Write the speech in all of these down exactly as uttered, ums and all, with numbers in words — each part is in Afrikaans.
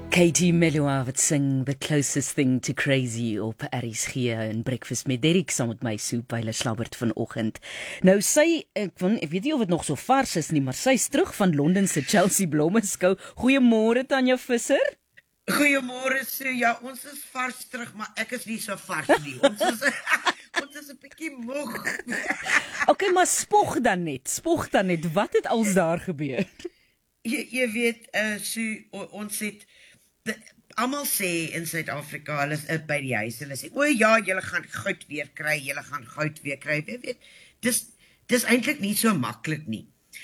Katie Melua wat sing The Closest Thing to Crazy op R S G in Breakfast met Derek saam met my Sue Byle Slabbert vanoggend. Nou sy, ek, van, ek weet nie of dit nog so vars is nie, maar sy is terug van Londen se Chelsea Blommeskou. Goeiemôre Tanya Visser. Goeiemôre Sue. Ja, ons is vars terug, maar ek is nie so vars nie. Ons is ons is 'n bietjie moeg. Okay, maar spog dan net. Spog dan net. Wat het als daar gebeur? Jy, jy weet, uh, Sue, ons het almal sê in Suid-Afrika, hulle is uh, by die huis, hulle sê, o ja, julle gaan goud weer kry, julle gaan goud weer kry. Jy weet, dis dis eintlik nie so maklik nie.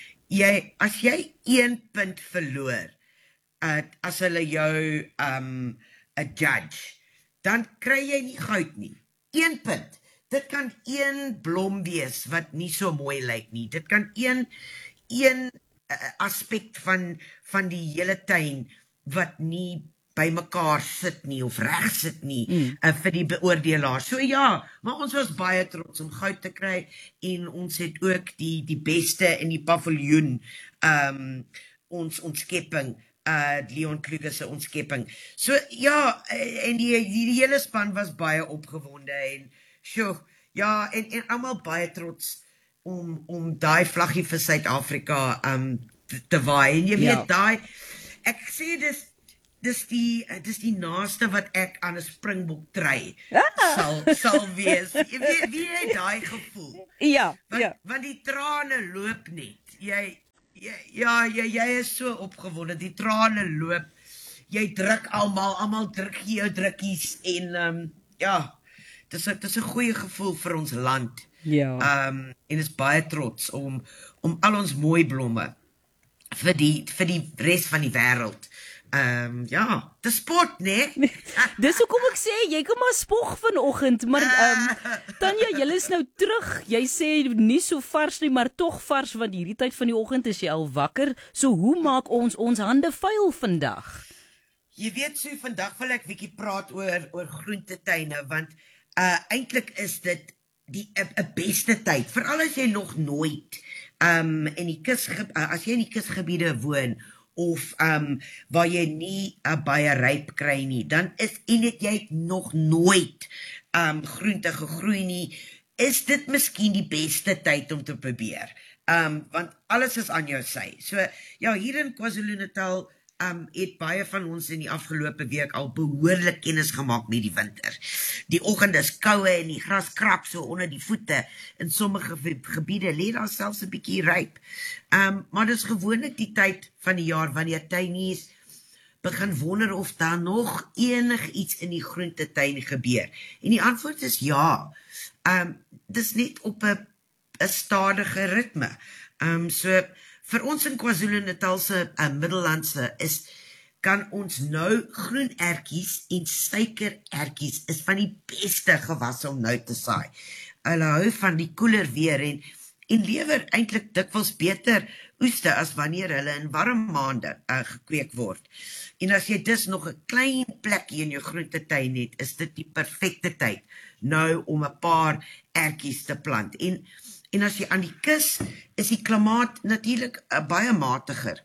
Jy as jy een punt verloor, uh, as hulle jou um 'n judge, dan kry jy nie goud nie. Een punt. Dit kan een blom wees wat nie so mooi lyk nie. Dit kan een een uh, aspek van van die hele tuin wat nie by mekaar sit nie of reg sit nie mm. uh, vir die beoordelaar. So ja, maar ons was baie trots om goud te kry en ons het ook die die beste in die paviljoen, um, ons ontskepping, uh, Leon Kluge se ontskepping. So ja, en die, die, die hele span was baie opgewonde en sjoe, ja, en, en almal baie trots om, om daai vlaggie vir Suid-Afrika um, te, te waai. En jy weet, ja. daai, ek sê dis, dis die, dis die naaste wat ek aan 'n springbok try ah. sal, sal wees. Jy weet, wie het daai gevoel? Ja, want, ja. Want die trane loop net. Jy, jy ja, jy, jy is so opgewonde, die trane loop. Jy druk almal, almal druk jou drukkies en um, ja, dis 'n dis 'n goeie gevoel vir ons land. Ja. Um en is baie trots om om al ons mooi blomme vir die vir die res van die wêreld. Um, ja, dis sport, né? Nee? Dis hoekom ek sê, jy kan maar spog vanoggend, maar um, Tanya, jy is nou terug. Jy sê nie so vars nie, maar tog vars, want hierdie tyd van die oggend is jy al wakker. So hoe maak ons ons hande vuil vandag? Jy weet so, vandag wil ek bietjie praat oor oor groentetuine, want uh, eintlik is dit die 'n beste tyd, veral as jy nog nooit um, in die kus, uh, as jy in die kusgebiede woon, of um, waar jy nie uh, baie ryp kry nie, dan is, en het jy nog nooit um, groente gegroei nie, is dit miskien die beste tyd om te probeer, um, want alles is aan jou sy. So, ja, hier in KwaZulu-Natal um, het baie van ons in die afgelope week al behoorlik kennis gemaak met die winter. Die oggend is koue en die gras krap so onder die voete. In sommige gebiede lê daar selfs 'n bietjie ryp. Um, maar dis gewoonlik die tyd van die jaar wanneer tuinies begin wonder of daar nog enig iets in die groentetuin gebeur. En die antwoord is ja. Um, dis net op 'n 'n stadige ritme. Um, so vir ons in KwaZulu-Natal se uh, Middellandse is kan ons nou groenertjies en suikerertjies is van die beste gewasse om nou te saai. Hulle hou van die koeler weer en en lewer eintlik dikwels beter oeste as wanneer hulle in warm maande uh, gekweek word. En as jy dus nog 'n klein plekkie in jou groentetuin het, is dit die perfekte tyd nou om 'n paar ertjies te plant. En en as jy aan die kus is die klimaat natuurlik uh, baie matiger.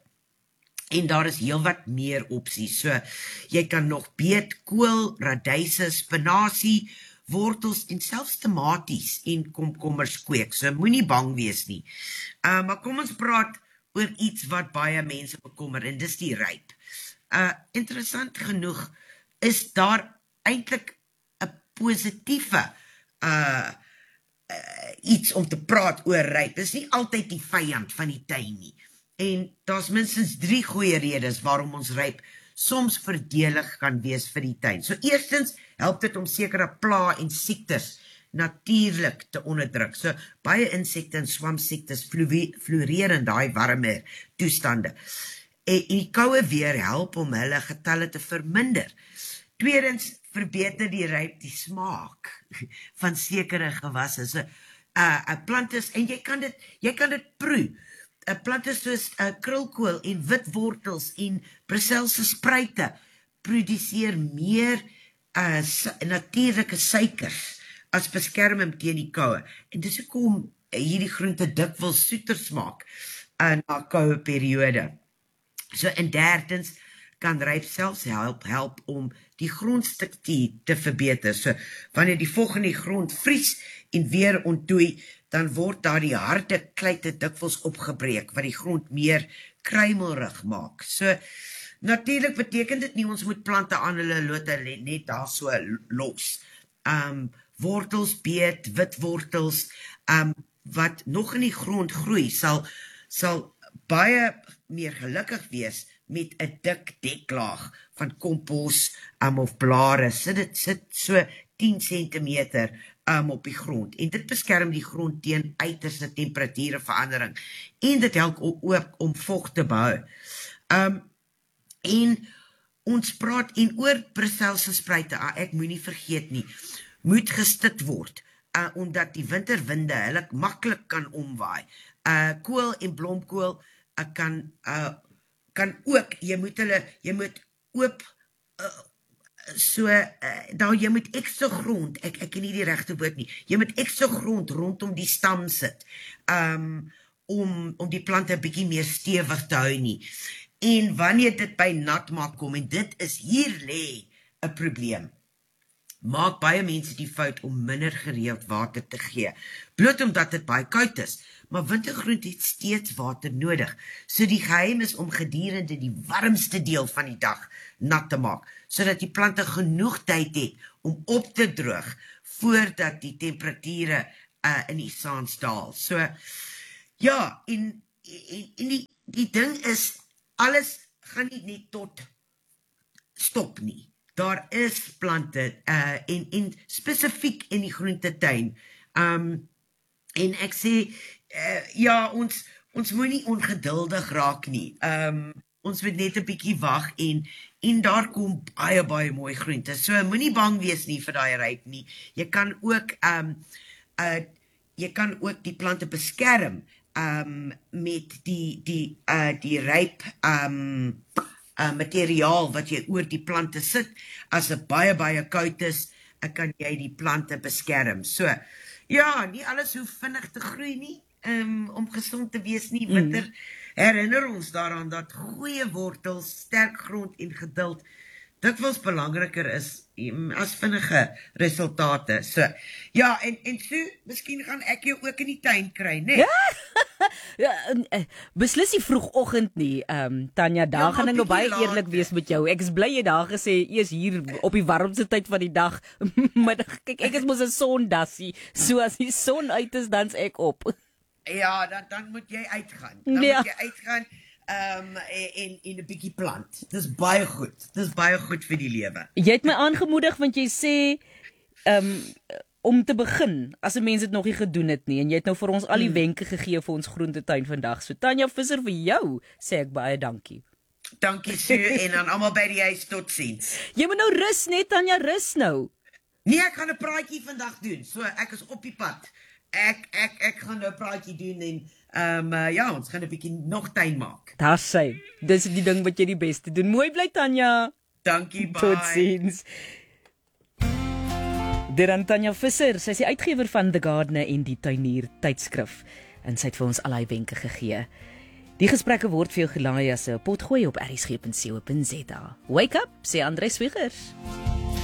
En daar is heelwat meer opsies. So jy kan nog beet, kool, radyse, spinasie, wortels en selfs tomaties en komkommers kweek. So moenie bang wees nie. Uh, maar kom ons praat oor iets wat baie mense bekommer en dis die ryp. Uh, interessant genoeg is daar eintlik 'n positiewe uh, uh, iets om te praat oor ryp. Dis nie altyd die vyand van die tuin nie. En daar's minstens drie goeie redes waarom ons ryp soms voordelig kan wees vir die tuin. So eerstens help dit om sekere pla en siektes natuurlik te onderdruk. So baie insekte en swamsiektes floreer in daai warmer toestande. En, en die koue weer help om hulle getalle te verminder. Tweedens verbeter die ryp die smaak van sekere gewasse. So 'n uh, plant is en jy kan dit jy kan dit proe. 'n Plant is soos uh, krulkool en witwortels en Brusselse spruite produseer meer uh, natuurlike suikers as beskerming teen die koue. En dis hoekom hierdie groente dikwels soeter smaak uh, na koue periode. So en derdens kan ryp selfs help help om die grondstruktuur te verbeter. So wanneer die vog in die grond vries en weer onttoei, dan word daar die harde kluite dikwels opgebreek wat die grond meer kruimelrig maak. So natuurlik beteken dit nie ons moet plante aan hulle lote net daar so los. Um wortels beet, wit wortels um wat nog in die grond groei sal sal baie meer gelukkig wees met 'n dik deklaag van kompos um, of blare. Sit dit sit so tien sentimeter um, op die grond en dit beskerm die grond teen uiterste temperatuurverandering en dit help ook om vog te behou. Um, en ons praat en oor Brusselse spruite, ah, ek moenie vergeet nie, moet gestit word uh, omdat die winterwinde hulle maklik kan omwaai. Uh, kool en blomkool uh, kan uh, kan ook, jy moet hulle, jy moet oop, uh, so, uh, nou, jy moet ekstra grond, ek, ek ken nie die regte woord nie, jy moet ekstra grond rondom die stam sit, um, om, om die plante 'n bietjie meer stewig te hou nie. En wanneer dit by nat maak kom, en dit is hier lê 'n probleem, maak baie mense die fout om minder gereeld water te gee, bloot omdat dit baie koud is. Maar wintergroente het steeds water nodig. So die geheim is om gedurende die warmste deel van die dag nat te maak, sodat die plante genoeg tyd het om op te droog voordat die temperature uh, in die saans daal. So ja, en, en, en die, die ding is, alles gaan nie net tot stop nie. Daar is plante uh, en, en spesifiek in die groentetuin. Um, en ek sê, Uh, ja, ons, ons moet nie ongeduldig raak nie. Um, ons moet net 'n bietjie wag en, en daar kom baie, baie mooi groente. So, moenie bang wees nie vir daai ryp nie. Jy kan ook, um, uh, jy kan ook die plante beskerm um, met die, die, uh, die ryp um, uh, materiaal wat jy oor die plante sit. As dit baie, baie koud is, kan jy die plante beskerm. So, ja, nie alles hoef vinnig te groei nie. Um, om gezond te wees nie, winter mm. herinner ons daaraan dat goeie wortels, sterk grond en geduld dikwels belangriker is um, as vinnige resultate. So, ja, en, en so, miskien gaan ek jou ook in die tuin kry, né? Ja, ja beslis nie vroegoggend nie, um, Tanya, daar ja, gaan ek nou baie later. Eerlik wees met jou. Ek is bly jy daar gesê, eers hier op die warmste tyd van die dag, maar kyk, ek is mos 'n sondassie, so as die son uit is, dan's ek op. Ja, dan, dan moet jy uitgaan. Dan ja. moet jy uitgaan um, en, en 'n bietjie plant. Dis baie goed. Dis baie goed vir die lewe. Jy het my aangemoedig want jy sê um, om te begin, as 'n mens dit nog nie gedoen het nie, en jy het nou vir ons al die hmm. wenke gegee vir ons groentetuin vandag. So Tanya Visser, vir jou sê ek baie dankie. Dankie Sue en dan almal by die huis, totsiens. Jy moet nou rus net, Tanya, rus nou. Nee, ek gaan 'n praatjie vandag doen. So ek is op die pad. Ek, ek, ek gaan nou 'n praatjie doen en um, uh, ja, ons gaan 'n bietjie nog tuin maak. Daar sê, dis die ding wat jy die beste doen. Mooi bly, Tanya. Dankie, bye. Totsiens. Dit Tanya Visser, sy is die uitgewer van The Gardener en die Tuinier tydskrif. En sy het vir ons al die wenke gegee. Die gesprekke word vir jou gelaai as 'n potgooi op r s g punt co punt za. Wake up, sê André Swigers.